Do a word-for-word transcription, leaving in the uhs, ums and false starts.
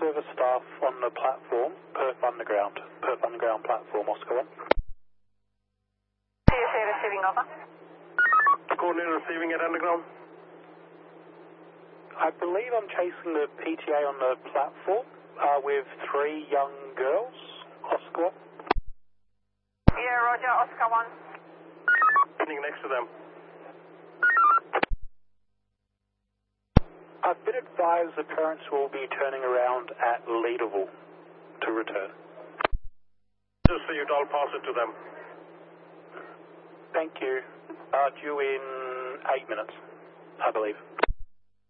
service staff on the platform, Perth Underground, Perth Underground platform, Oscar one. C S A receiving over. Coordinator receiving at Underground. I believe I'm chasing the P T A on the platform uh, with three young girls, Oscar one. Yeah, roger, Oscar one. Sitting next to them. I've been advised the parents will be turning around at Leaderville to return. Just so you'd all pass it to them. Thank you. Uh, due in eight minutes, I believe.